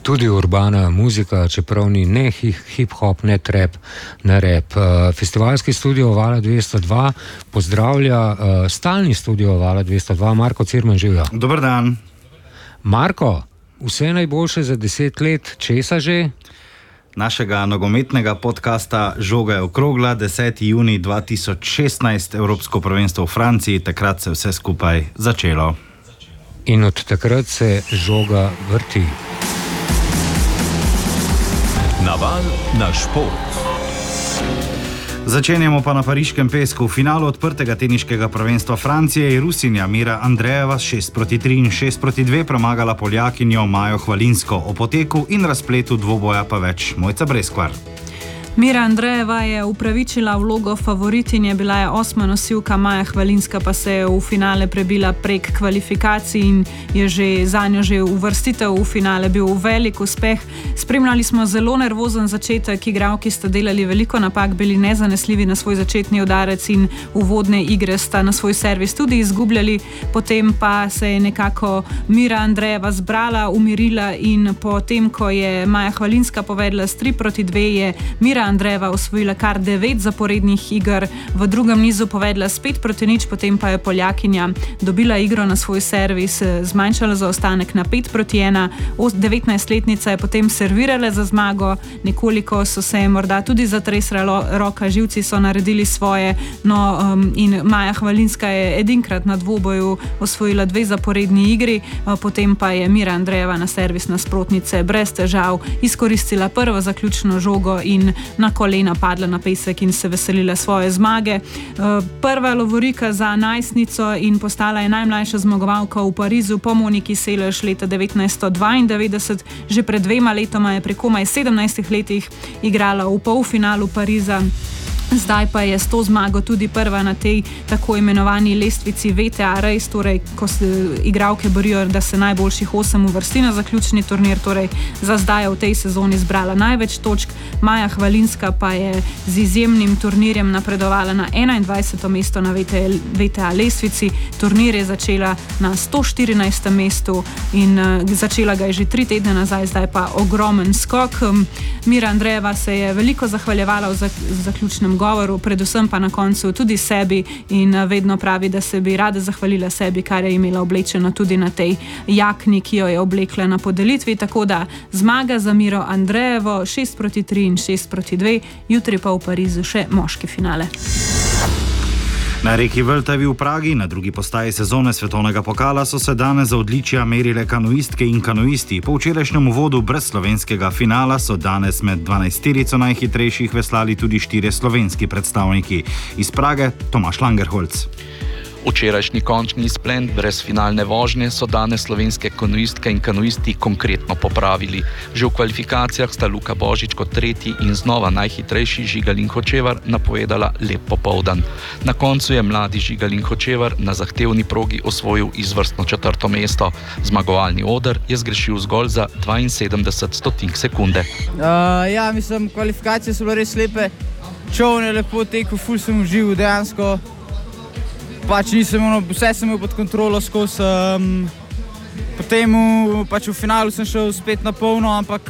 tudi urbana muzika, čeprav ni ne hip-hop, ne trap, ne rap. Festivalski studio Vala 202 pozdravlja stalni studio Vala 202, Marko Cirman, živijo. Dober dan. Marko, vse najboljše za 10 let, česa že? Našega nogometnega podcasta Žoga je okrogla, 10. junij 2016, Evropsko prvenstvo v Franciji, takrat se vse skupaj začelo. In od takrat se žoga vrti. Naval na šport. Začenjamo pa na pariškem pesku. V finalu odprtega teniškega prvenstva Francije je Rusinja Mira Andreeva s 6-3 in 6-2 premagala Poljakinjo Majo Hvalinsko. O poteku in razpletu dvoboja pa več Mojca Breskvar. Mira Andreeva je upravičila vlogo favoritinje, bila je 8. nosilka, Maja Hvalinska pa se je v finale prebila prek kvalifikacij in je zanjo že uvrstitev v finale bil velik uspeh. Spremljali smo zelo nervozen začetek, igralki sta delali veliko napak, bili nezanesljivi na svoj začetni udarec in uvodne igre sta na svoj servis tudi izgubljali, potem pa se je nekako Mira Andreeva zbrala, umirila in potem, ko je Maja Hvalinska povedla s 3-2, je Mira Andreeva osvojila kar 9 zaporednih iger, v drugem nizu povedla s 5-0, potem pa je Poljakinja dobila igro na svoj servis, zmanjšala zaostanek na 5-1. 19-letnica je potem servirala za zmago, nekoliko so se morda tudi zatresla roka, živci so naredili svoje, in Maja Hvalinska je edinkrat na dvoboju osvojila 2 zaporedni igri, potem pa je Mira Andreeva na servis nasprotnice brez težav izkoristila prvo zaključno žogo in na kolena padla na pesek in se veselila svoje zmage. Prva lovorika za najstnico in postala je najmlajša zmagovalka v Parizu po Moniki Seles leta 1992. Že pred 2 letoma je pri komaj 17 letih igrala v polfinalu Pariza. Zdaj pa je s to zmago tudi prva na tej tako imenovani lestvici VTA Race, torej ko se igralke borijo, da se najboljših 8 uvrsti na zaključni turnir, torej za zdaj v tej sezoni zbrala največ točk. Maja Hvalinska pa je z izjemnim turnirjem napredovala na 21. mesto na VTA lestvici. Turnir je začela na 114. mestu in začela ga je že 3 tedne nazaj, zdaj pa ogromen skok. Mira Andreeva se je veliko zahvaljevala v zaključnem govoru, predvsem pa na koncu tudi sebi in vedno pravi, da se bi rada zahvalila sebi, kar je imela oblečeno tudi na tej jakni, ki jo je oblekla na podelitvi, tako da zmaga za Miro Andreevo 6-3 in 6-2, jutri pa v Parizu še moški finale. Na reki Vltavi v Pragi, na drugi postaji sezone svetovnega pokala, so se danes za odličja merile kanoistke in kanoisti. Po včerajšnjem uvodu brez slovenskega finala so danes med 12-terico najhitrejših veslali tudi 4 slovenski predstavniki. Iz Prage Tomaž Langerholz. Včerajšnji končni izplen brez finalne vožnje so danes slovenske kanoistke in kanoisti konkretno popravili. Že v kvalifikacijah sta Luka Božič kot tretji in znova najhitrejši Žigalin Hočevar napovedala lep popoldan. Na koncu je mladi Žigalin Hočevar na zahtevni progi osvojil izvrstno 4. mesto. Zmagovalni oder je zgrešil zgolj za 72 sekunde. Mislim, kvalifikacije so bile res lepe. Čovn je lepo tekel, ful sem užival dejansko. Vse sem imel pod kontrolo skozi. Potem v finalu sem šel spet na polno, ampak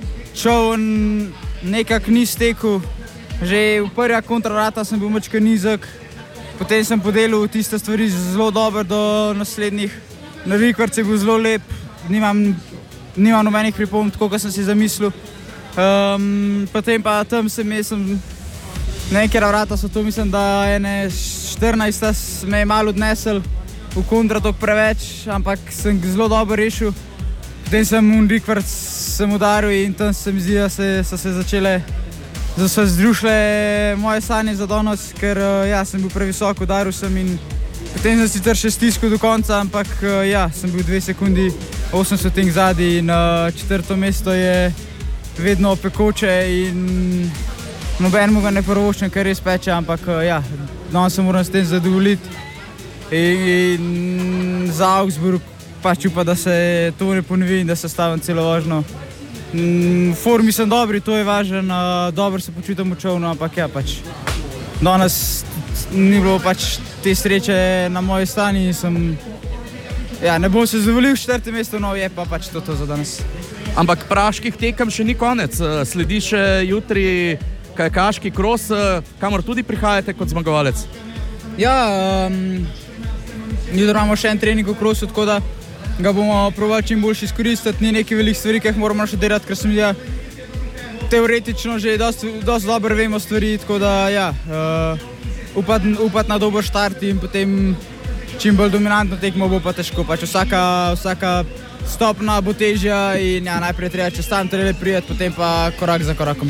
čovn nekako ni stekel. Že v prva kontrarata sem bil mačka nizek, potem sem podelil tiste stvari zelo dobro do naslednjih. Na Rikvarc je bil zelo lep, nimam nobenih pripomb, tako kot sem si zamislil. Potem pa tam nekaj vrata so to, mislim, da ene 14 me je malo odnesel v kontratok preveč, ampak sem zelo dobro rešil. Potem sem Rikvarc udaril in tam se mi zdi, da so se začele, da so združile moje sanje za danes, ker sem bil previsok, udaril sem in potem sem sicer še stiskal do konca, ampak sem bil 2 sekundi 8 stotink zadaj in 4. mesto je vedno pekoče in nobenemu ga ne prvoščem, ker res peče, ampak danes se moram s tem zadovoljiti. In za Augsburg pač upa, da se to ne ponovi in da se stavim celo vožnjo. V formi sem dobri, to je važno, dobro se počutim v čovnu, ampak danes ni bilo te sreče na moji strani in sem Ja, ne bom se zadovoljil v 4. mestu, no je pa pač to za danes. Ampak praških tekem še ni konec. Sledi še jutri kajakaški kros, kamor tudi prihajate kot zmagovalec. Ja, jutri imamo še en trening v krosu, tako da ga bomo probali čim boljši izkoristiti. Ni nekaj velikih stvari, ki jih moramo še delati, ker sem ja, teoretično že dosti dobro vemo stvari, tako da ja, upati na dober štart in potem čim bolj dominantno tekmo bo pa težko. Pač vsaka stopna bo težja in ja, najprej treba čez tam prijeti, potem pa korak za korakom.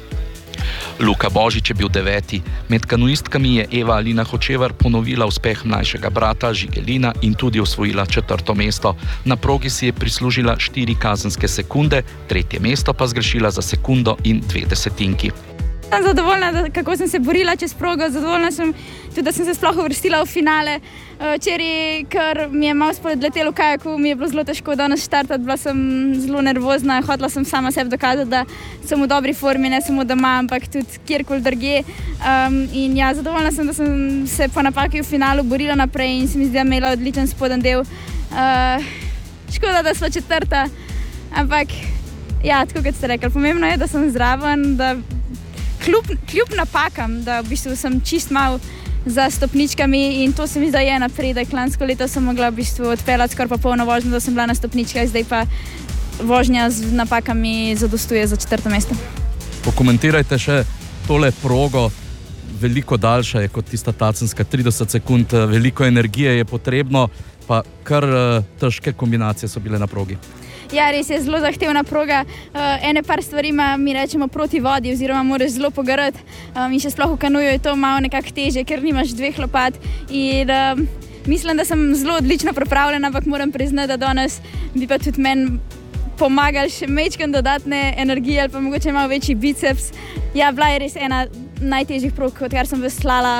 Luka Božič je bil 9. Med kanuistkami je Eva Alina Hočevar ponovila uspeh mlajšega brata Žigelina in tudi osvojila 4. mesto. Na progi si je prislužila 4 kazenske sekunde, 3. mesto pa zgrešila za sekundo in 2 desetinki. Sem zadovoljna, kako sem se borila čez progo, zadovoljna sem tudi, da sem se sploh uvrstila v finale. Včeraj, ker mi je malo spodletelo v kajaku, mi je bilo zelo težko danes štartati, bila sem zelo nervozna, hotela sem sama sebi dokazati, da sem v dobri formi, ne samo doma, ampak tudi kjerkoli drugje. In ja, zadovoljna sem, da sem se po napaki v finalu borila naprej in se mi zdi, da imela odličen spoden del. Škoda, da smo 4., ampak ja, tako kot ste rekli, pomembno je, da sem zraven, da kljub napakam, da v bistvu sem čist malo za stopničkami in to se mi zdaj je napredek. Lansko leto sem mogla v bistvu odpeljati skoraj pa polno vožnjo, da sem bila na stopničkah, zdaj pa vožnja z napakami zadostuje za 4. mesto. Pokomentirajte še tole progo, veliko daljša je kot tista tacenska, 30 sekund, veliko energije je potrebno, pa kar težke kombinacije so bile na progi. Ja, res je zelo zahtevna proga. Ene par stvari ima, mi rečemo, proti vodi, oziroma moraš zelo pograti. In še sploh v kanuju je to malo nekako težje, ker nimaš 2 lopat. In mislim, da sem zelo odlično pripravljena, ampak moram priznati, da danes bi pa tudi meni pomagali še mečken dodatne energije ali pa mogoče malo večji biceps. Ja, bila je res ena najtežjih prog, odkar sem veslala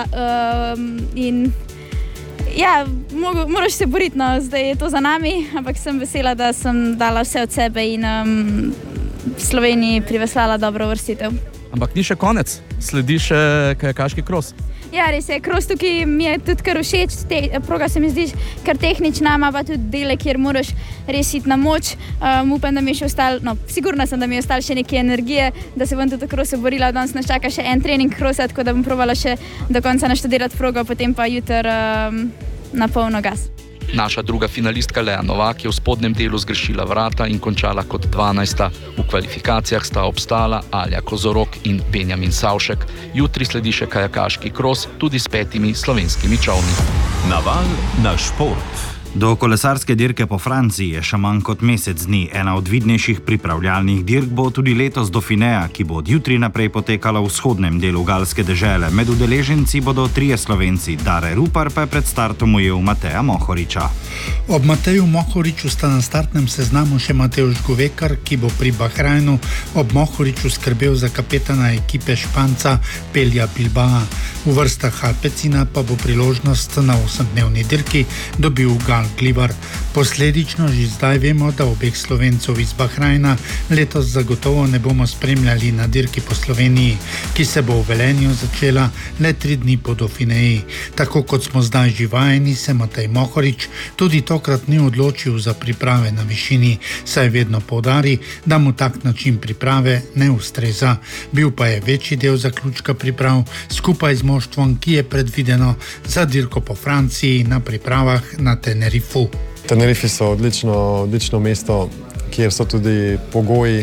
in ja, moraš se boriti, no, zdaj je to za nami, ampak sem vesela, da sem dala vse od sebe in Sloveniji priveslala dobro uvrstitev. Ampak ni še konec, sledi še kajakaški kros. Ja, res je, kros tukaj mi je tudi kar všeč, proga se mi zdi kar tehnična, ima pa tudi dele, kjer moraš res iti na moč. Upam, da mi je še ostalo, no, sigurna sem, da mi je ostalo še nekaj energije, da se bom tudi v krosu borila. Danes nas čaka še en trening krosa, tako da bom probala še do konca naštudirati progo, potem pa jutri na polno gas. Naša druga finalistka Lea Novak je v spodnjem delu zgrešila vrata in končala kot 12. V kvalifikacijah sta obstala Alja Kozorok in Benjamin Savšek. Jutri sledi še kajakaški kros, tudi s 5 slovenskimi čolni. Naval na šport. Do kolesarske dirke po Franciji je še manj kot mesec dni. Ena od vidnejših pripravljalnih dirk bo tudi letos Dauphinéa, ki bo od jutri naprej potekala v vzhodnem delu galske dežele. Med udeleženci bodo 3 Slovenci, Dare Rupar pa je pred startom ujel Mateja Mohoriča. Ob Mateju Mohoriču sta na startnem seznamu še Mateusz Govekar, ki bo pri Bahrajnu ob Mohoriču skrbel za kapetana ekipe Španca Pelja Bilbaa. V vrstah Alpecina pa bo priložnost na 8-dnevni dirki dobil Gal Glivar. Posledično že zdaj vemo, da obeh Slovencev iz Bahrajna letos zagotovo ne bomo spremljali na dirki po Sloveniji, ki se bo v Velenju začela le 3 dni po Dauphinéi. Tako kot smo zdaj že vajeni, se Matej Mohorič tudi tokrat ni odločil za priprave na višini, saj vedno poudari, da mu tak način priprave ne ustreza. Bil pa je večji del zaključka priprav skupaj z moštvom, ki je predvideno za dirko po Franciji na pripravah na Tenerifu. Tenerife so odlično mesto, kjer so tudi pogoji,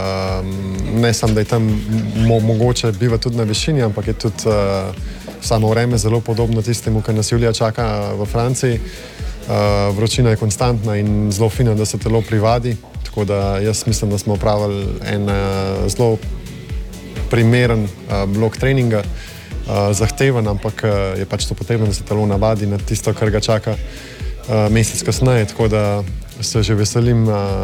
ne samo, da je tam mogoče bivati tudi na višini, ampak je tudi samo vreme zelo podobno tistemu, kar nas julija čaka v Franciji. Vročina je konstantna in zelo fino, da se telo privadi, tako da jaz mislim, da smo opravili en zelo primeren blok treninga, zahteven, ampak je pač to potrebno, da se telo navadi na tisto, kar ga čaka mesec kasneje, tako da se že veselim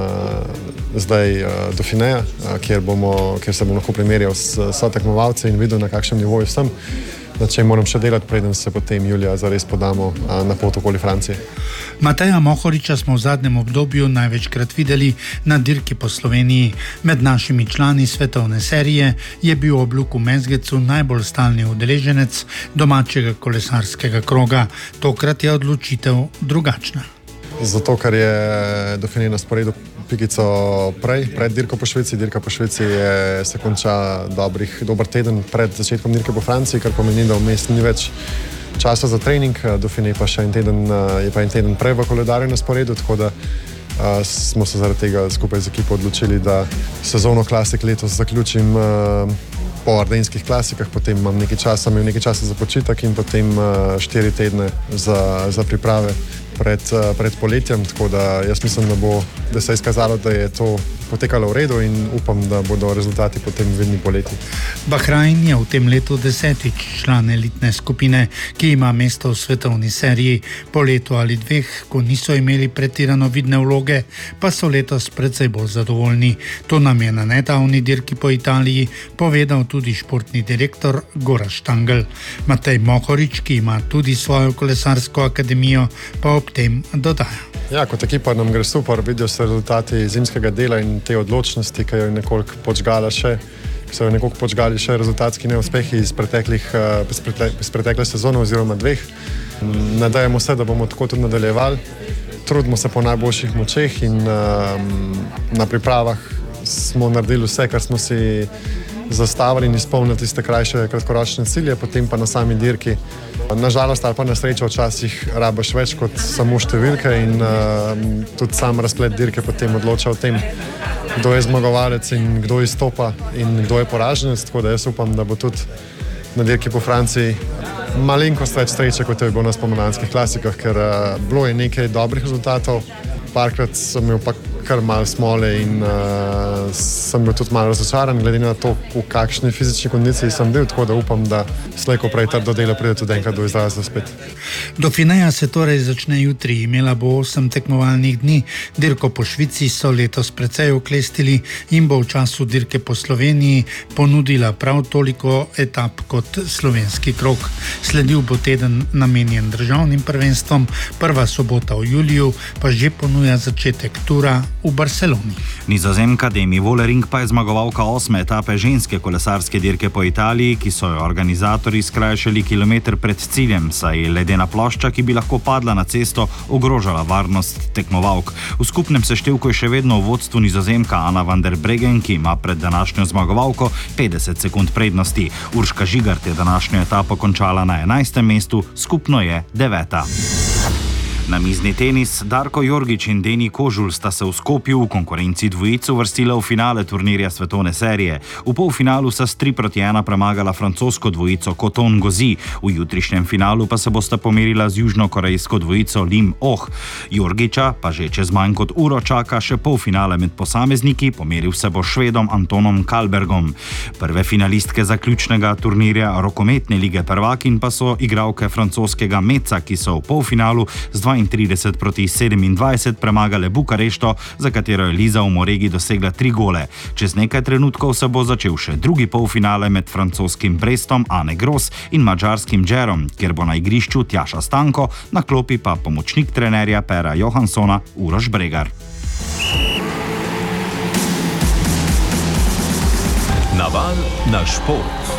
zdaj Dauphinéa, kjer se bom lahko primerjal s tekmovalci in videl, na kakšnem nivoju sem, na čem moram še delati, preden se potem julija zares podamo na pot okoli Francije. Mateja Mohoriča smo v zadnjem obdobju največkrat videli na dirki po Sloveniji. Med našimi člani svetovne serije je bil ob Luku Mezgecu najbolj stalni udeleženec domačega kolesarskega kroga. Tokrat je odločitev drugačna. Zato, ker je Dauphiné na sporedu pikico pred dirko po Švici. Dirka po Švici se konča dober teden pred začetkom dirke po Franciji, kar pomeni, da vmes ni več časa za trening. Dauphiné pa še je en teden prej v koledarju na sporedu, tako da smo se zaradi tega skupaj z ekipo odločili, da sezono klasik letos zaključim po ardenskih klasikah, potem imam nekaj časa za počitek in potem 4 tedne za priprave pred poletjem, tako da jaz mislim, da se je izkazalo, da je to potekalo v redu in upam, da bodo rezultati potem vidni poleti. Bahrain je v tem letu 10. član elitne skupine, ki ima mesto v svetovni seriji. Po letu ali 2, ko niso imeli pretirano vidne vloge, pa so letos precej bolj zadovoljni. To nam je na nedavni dirki po Italiji povedal tudi športni direktor Gorazd Štangl. Matej Mohorič, ki ima tudi svojo kolesarsko akademijo, pa ob tem dodaja. Ja, kot ekipa nam gre super, vidijo se rezultati zimskega dela in te odločnosti, ki so jo nekoliko počgali še rezultatski neuspehi iz pretekle sezone oziroma 2. Nadajamo se, da bomo tako tudi nadaljevali. Trudimo se po najboljših močeh in na pripravah smo naredili vse, kar smo si zastavili in izpolnili tiste krajše kratkoročne cilje, potem pa na sami dirki. Nažalost ali pa na srečo včasih rabiš več kot samo številke in tudi sam razplet dirke potem odloča o tem, kdo je zmagovalec in kdo izstopa in kdo je poraženec, tako da jaz upam, da bo tudi na dirki po Franciji malenkost več sreče, kot je bilo na spomladanskih klasikah, ker bilo je nekaj dobrih rezultatov, parkrat sem imel pa kar malo smole in sem bil tudi malo razočaran, glede na to, v kakšni fizični kondiciji sem bil, tako da upam, da slej ko prej trdo delo pride tudi enkrat do izraza spet. Dauphinéja se torej začne jutri, imela bo 8 tekmovalnih dni. Dirko po Švici so letos precej oklestili in bo v času dirke po Sloveniji ponudila prav toliko etap kot slovenski krog. Sledil bo teden namenjen državnim prvenstvom, prva sobota v juliju pa že ponuja začetek tura v Barceloni. Nizozemka Demi Vollering pa je zmagovalka 8. etape ženske kolesarske dirke po Italiji, ki so jo organizatorji skrajšali kilometer pred ciljem, saj ledena plošča, ki bi lahko padla na cesto, ogrožala varnost tekmovalk. V skupnem seštevku je še vedno v vodstvu Nizozemka Anna van der Breggen, ki ima pred današnjo zmagovalko 50 sekund prednosti. Urška Žigart je današnjo etapo končala na 11. mestu, skupno je 9. Namizni tenis. Darko Jorgić in Deni Kožul sta se v Skopju v konkurenci dvojic uvrstila v finale turnirja svetovne serije. V polfinalu sta s 3-1 premagala francosko dvojico Coton Gauzy. V jutrišnjem finalu pa se bosta pomerila z južnokorejsko dvojico Lim Oh. Jorgića pa že čez manj kot uro čaka še polfinale med posamezniki, pomeril se bo Švedom Antonom Kalbergom. Prve finalistke zaključnega turnirja rokometne lige prvakinj pa so igralke francoskega Metza, ki so v polfinalu z 32-27 premagale Bukarešto, za katero je Liza Umoregi dosegla 3 gole. Čez nekaj trenutkov se bo začel še drugi polfinale med francoskim Brestom Anne Gros in madžarskim Džerom, kjer bo na igrišču Tjaša Stanko, na klopi pa pomočnik trenerja Pera Johanssona Uroš Bregar. Naval na šport.